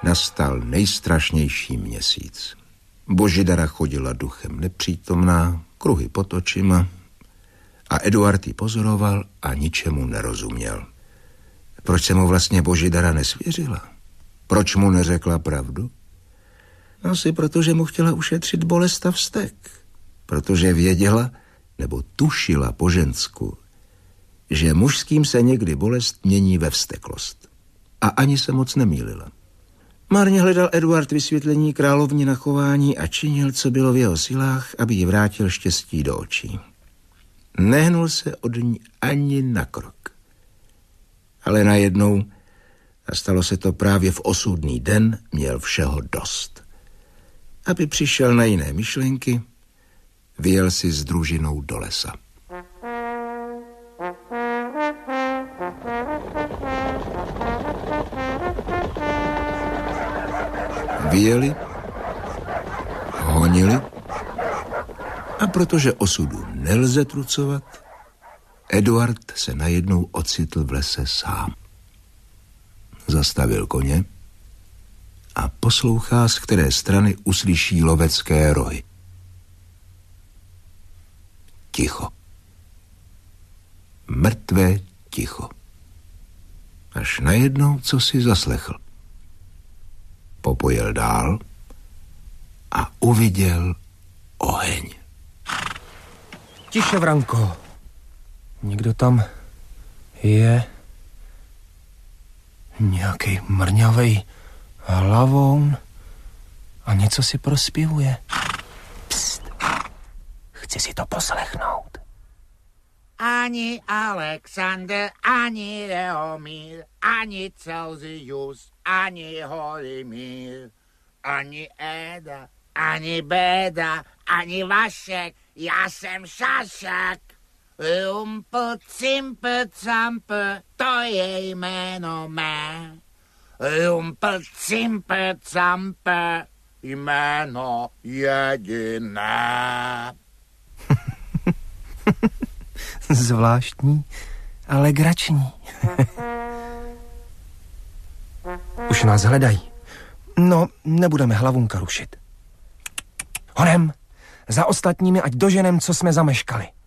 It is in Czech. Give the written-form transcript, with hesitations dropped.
nastal nejstrašnější měsíc. Božidara chodila duchem nepřítomná, kruhy pod očima a Eduard ji pozoroval a ničemu nerozuměl. Proč se mu vlastně Božidara nesvěřila? Proč mu neřekla pravdu? Asi protože mu chtěla ušetřit bolest a vztek. Protože věděla, nebo tušila po žensku, že mužským se někdy bolest mění ve vzteklost. A ani se moc nemýlila. Marně hledal Eduard vysvětlení královny na chování a činil, co bylo v jeho silách, aby jí vrátil štěstí do očí. Nehnul se od ní ani na krok. Ale najednou, a stalo se to právě v osudný den, měl všeho dost. Aby přišel na jiné myšlenky, vyjel si s družinou do lesa. Vyjeli, honili a protože osudu nelze trucovat, Eduard se najednou ocitl v lese sám. Zastavil koně a poslouchá, z které strany uslyší lovecké rohy. Ticho. Mrtvé ticho. Až najednou, co si zaslechl. Popojel dál a uviděl oheň. Tiše, Vranko. Někdo tam je. Nějaký mrňavej hlavoun a něco si prospěvuje. Pst. Chci si to poslechnout. Ani Alexander, ani Leomír, ani Celsius, ani Holimír, ani Eda, ani Beda, ani Vašek, já jsem Šašek. Rumpl, cimpl, campl, to je jméno mé. Rumpl, cimpl, campl, jméno jediné. Zvláštní, ale grační. Už nás hledají. No, nebudeme hlavunka rušit. Honem, za ostatními, ať doženem, co jsme zameškali.